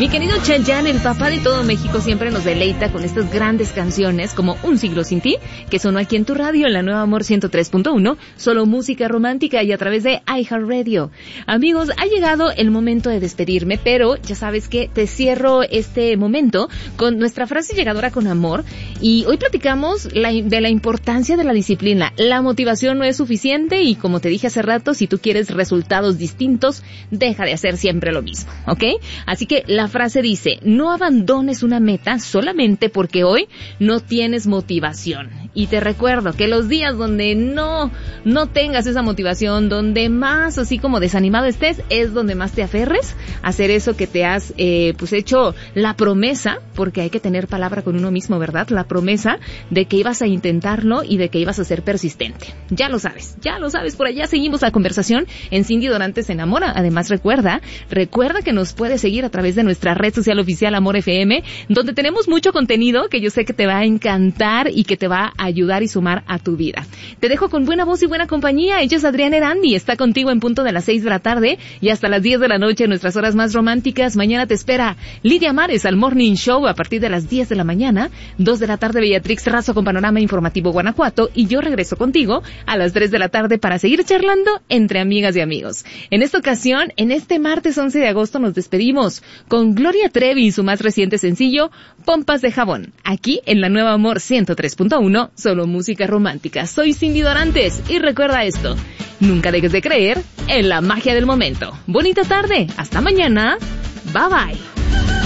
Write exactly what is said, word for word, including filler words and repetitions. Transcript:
Mi querido Chayanne, el papá de todo México, siempre nos deleita con estas grandes canciones como Un siglo sin ti, que sonó aquí en tu radio en la Nueva Amor ciento tres punto uno, solo música romántica y a través de iHeartRadio. Amigos, ha llegado el momento de despedirme, pero ya sabes que te cierro este momento con nuestra frase llegadora con amor, y hoy platicamos la, de la importancia de la disciplina. La motivación no es suficiente y, como te dije hace rato, si tú quieres resultados distintos, deja de hacer siempre lo mismo, ¿ok? Así que la frase dice: no abandones una meta solamente porque hoy no tienes motivación. Y te recuerdo que los días donde no, no tengas esa motivación, donde más así como desanimado estés, es donde más te aferres a hacer eso que te has, eh, pues hecho la promesa, porque hay que tener palabra con uno mismo, ¿verdad? La promesa de que ibas a intentarlo y de que ibas a ser persistente. Ya lo sabes, ya lo sabes. Por allá seguimos la conversación en Cindy Dorantes se enamora. Además, recuerda, recuerda que nos puedes seguir a través de nuestra red social oficial Amor F M, donde tenemos mucho contenido que yo sé que te va a encantar y que te va a ayudar y sumar a tu vida. Te dejo con buena voz y buena compañía. Ella es Adriana Erandi, está contigo en punto de las seis de la tarde y hasta las diez de la noche en nuestras horas más románticas. Mañana te espera Lidia Mares al Morning Show a partir de las diez de la mañana, dos de la tarde Beatrix Razo con Panorama Informativo Guanajuato, y yo regreso contigo a las tres de la tarde para seguir charlando entre amigas y amigos. En esta ocasión, en este martes once de agosto, nos despedimos con Gloria Trevi y su más reciente sencillo, Pompas de Jabón, aquí en la Nueva Amor ciento tres punto uno, solo música romántica. Soy Cindy Dorantes y recuerda esto: nunca dejes de creer en la magia del momento. Bonita tarde, hasta mañana, bye bye.